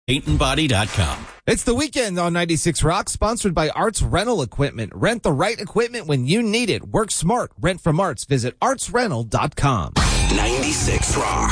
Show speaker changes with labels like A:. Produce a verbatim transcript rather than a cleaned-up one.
A: paint and body dot com.
B: It's the weekend on ninety-six Rock, sponsored by Arts Rental Equipment. Rent the right equipment when you need it. Work smart. Rent from Arts. Visit arts rental dot com.
C: ninety-six Rock.